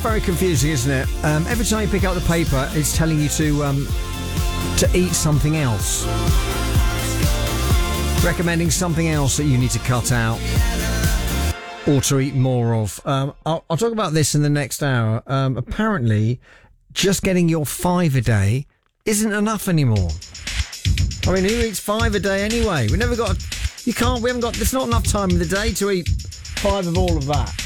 very confusing, isn't it? Every time you pick up the paper, it's telling you to eat something else. Recommending something else that you need to cut out or to eat more of. I'll talk about this in the next hour. Apparently, just getting your 5 a day isn't enough anymore. I mean, who eats 5 a day anyway? We haven't got, there's not enough time in the day to eat 5 of all of that.